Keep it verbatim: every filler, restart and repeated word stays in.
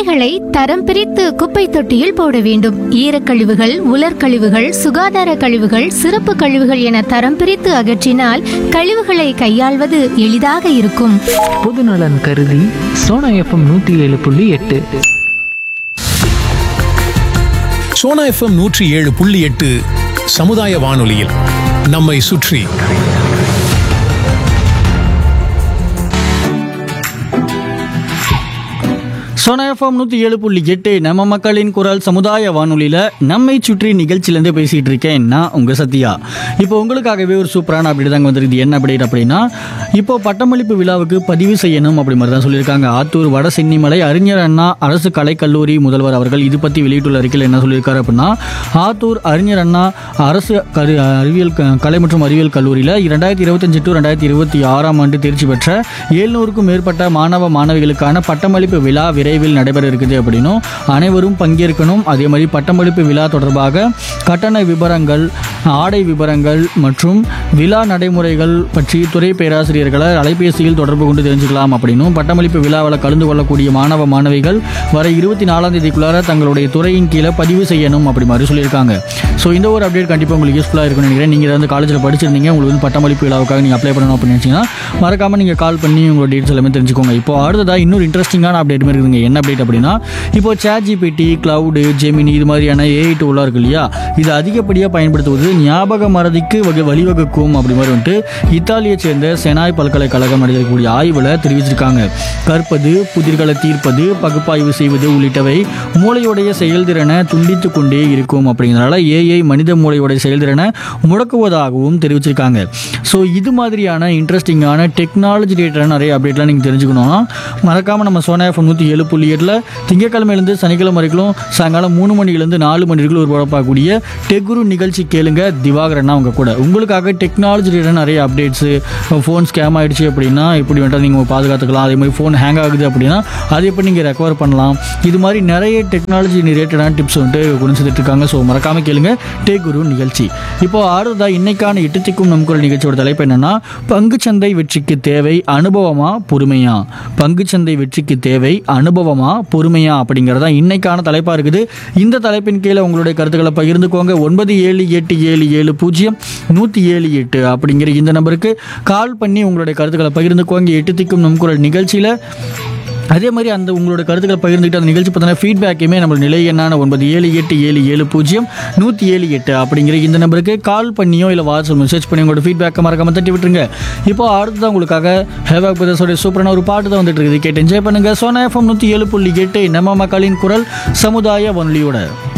கழிவுகளை தரம் பிரித்து குப்பை தொட்டியில் போட வேண்டும். ஈரக்கழிவுகள், உலர்கழிவுகள், சுகாதார கழிவுகள், சிறப்பு கழிவுகள் என தரம் பிரித்து அகற்றினால் கழிவுகளை கையாள்வது எளிதாக இருக்கும். பொதுநலன் கருதி சோனா எஃப்எம் நூற்றி ஏழு புள்ளி எட்டு. சோனா எஃப்எம் நூற்றி ஏழு புள்ளி எட்டு சமுதாய வானொலியில் நம்மை சுற்றி. சோனா எஃப்எம் நூற்றி ஏழு புள்ளி எட்டு நம்ம மக்களின் குரல் சமுதாய வானொலியில் நம்மை சுற்றி நிகழ்ச்சியிலேருந்து பேசிகிட்டு இருக்கேன் நான் உங்கள் சத்யா. இப்போ உங்களுக்காகவே ஒரு சூப்பரான அப்படி தாங்க வந்துருக்குது. என்ன அப்டேட் அப்படின்னா, இப்போ பட்டமளிப்பு விழாவுக்கு பதிவு செய்யணும் அப்படி மாதிரி தான் சொல்லியிருக்காங்க. ஆத்தூர் வட சென்னிமலை அறிஞர் அண்ணா அரசு கலைக்கல்லூரி முதல்வர் அவர்கள் இது பற்றி வெளியிட்டுள்ள அறிக்கையில் என்ன சொல்லியிருக்காரு அப்படின்னா, ஆத்தூர் அறிஞர் அண்ணா அரசு கரு அறிவியல் கலை மற்றும் அறிவியல் கல்லூரியில் இரண்டாயிரத்தி இருபத்தஞ்சு டு ரெண்டாயிரத்தி இருபத்தி ஆறாம் ஆண்டு தேர்ச்சி பெற்ற எழுநூறுக்கும் மேற்பட்ட மாணவ மாணவிகளுக்கான பட்டமளிப்பு விழா விரைவில் நடைபெற இருக்குது அப்படின்னும் அனைவரும் பங்கேற்கணும். அதே மாதிரி பட்டமளிப்பு விழா தொடர்பாக கட்டண விபரங்கள், ஆடை விபரங்கள் மற்றும் விழா நடைமுறைகள் பற்றி துறை பேராசிரியர்களை அலைபேசியில் தொடர்பு கொண்டு தெரிஞ்சுக்கலாம் அப்படின்னும், பட்டமளிப்பு விழாவில் கலந்து கொள்ளக்கூடிய மாணவ மாணவிகள் வர இருபத்தி நாலாம் தேதிக்குள்ளார தங்களுடைய துறையின் கீழே பதிவு செய்யணும் அப்படி மாதிரி சொல்லியிருக்காங்க. ஸோ இந்த ஒரு அப்டேட் கண்டிப்பாக உங்களுக்கு யூஸ்ஃபுல்லாக இருக்கும்னு நினைக்கிறேன். நீங்கள் வந்து காலேஜில் படிச்சிருந்தீங்க, உங்களுக்கு வந்து பட்டமளிப்பு விழாவுக்காக நீங்கள் அப்ளை பண்ணணும் அப்படின்னு நினச்சிங்கன்னா மறக்காமல் நீங்கள் கால் பண்ணி உங்களோட டீட்டெயில்ஸ் எல்லாமே தெரிஞ்சுக்கோங்க. இப்போ அடுத்ததாக இன்னொரு இன்ட்ரெஸ்டிங்கான அப்டேட் இருக்குதுங்க. என்ன அப்டேட் அப்படின்னா, இப்போ சாட் ஜிபிடி, கிளவுடு, ஜெமினி இது மாதிரியான ஏஐ டூலாக இருக்கு இல்லையா, இது அதிகப்படியாக பயன்படுத்துவது ஞாபக மறதிக்கு வகை வழிவகுக்கும் அப்படி மாதிரி வந்துட்டு இத்தாலியை சேர்ந்த செனாய் பல்கலைக்கழகம் நடத்தக்கூடிய ஆய்வில் தெரிவிச்சிருக்காங்க. கற்பது, புதிர்களை தீர்ப்பது, பகுப்பாய்வு செய்வது உள்ளிட்டவை மூளையுடைய செயல்திறனை துண்டித்து கொண்டே இருக்கும் அப்படிங்கிறனால ஏஐ மனித மூளையுடைய செயல்திறனை முடக்குவதாகவும் தெரிவிச்சிருக்காங்க. ஸோ இது மாதிரியான இன்ட்ரெஸ்டிங்கான டெக்னாலஜி ரிலேட்டடான நிறைய அப்டேட்லாம் நீங்கள் தெரிஞ்சுக்கணும்னா மறக்காமல் நம்ம சோனா எஃப்எம் நூற்றி ஏழு புள்ளி எட்டில் திங்கக்கிழமையிலேருந்து சனிக்கிழமை வரைக்கும் சாயங்காலம் மூணு மணிலேருந்து நாலு மணிக்குள்ள ஒரு பார்க்கக்கூடிய டெக்குரு நிகழ்ச்சி கேளுங்க. திவாகரன்னா அவங்க கூட உங்களுக்காக டெக்னாலஜி ரிலேட்டடான நிறைய அப்டேட்ஸு, ஃபோன் ஸ்கேம் ஆகிடுச்சு அப்படின்னா இப்படி வந்துட்டு நீங்கள் பாதுகாத்துக்கலாம். அதே மாதிரி ஃபோன் ஹேங் ஆகுது அப்படின்னா அதை எப்படி நீங்கள் ரெக்கவர் பண்ணலாம், இது மாதிரி நிறைய டெக்னாலஜி ரிலேட்டடான டிப்ஸ் வந்துட்டு குறிச்சிட்டு இருக்காங்க. ஸோ மறக்காமல் கேளுங்க டெக்குரு நிகழ்ச்சி. இப்போ அடுத்ததாக இன்னைக்கான எட்டுத்திக்கும் நம் குரல் நிகழ்ச்சியோட தலைப்பு என்னன்னா, பங்குச்சந்தை வெற்றிக்கு தேவை அனுபவமா பொறுமையா. பங்குச்சந்தை வெற்றிக்கு தேவை அனுபவமா பொறுமையா அப்படிங்கிறதா இன்னைக்கான தலைப்பா இருக்குது. இந்த தலைப்பின் கீழே உங்களுடைய கருத்துக்களை பகிர்ந்துக்கோங்க. ஒன்பது ஏழு எட்டு ஏழு ஏழு பூஜ்ஜியம் நூற்றி ஏழு எட்டு அப்படிங்கிற இந்த நம்பருக்கு கால் பண்ணி உங்களுடைய கருத்துக்களை பகிர்ந்துக்கோங்க. எட்டு திக்கும் நம் குரல் நிகழ்ச்சியில் அதே மாதிரி அந்த உங்களோட கருத்துக்களை பகிர்ந்துக்கிட்டு அந்த நிகழ்ச்சி பார்த்தீங்கன்னா ஃபீட்பேக்குமே நம்ம நிலை என்னான ஒன்பது ஏழு எட்டு ஏழு ஏழு பூஜ்ஜியம் நூற்றி ஏழு எட்டு அப்படிங்கிற இந்த நம்பருக்கு கால் பண்ணியோ இல்லை வாட்ஸ்அப் மெசேஜ் பண்ணி உங்களோட ஃபீட்பேக்கை மறக்காம தட்டி விட்டுருங்க. இப்போ அடுத்ததான் உங்களுக்காக ஹேவாக் பிரதர்ஸோட சூப்பரான ஒரு பாட்டு தான் வந்துட்டு இருக்குது. கேட்டு என்ஜாய் பண்ணுங்க. சோனா எஃப்எம் நூற்றி ஏழு புள்ளி எட்டு நம்ம மக்களின் குரல் சமுதாய வானொலியோட.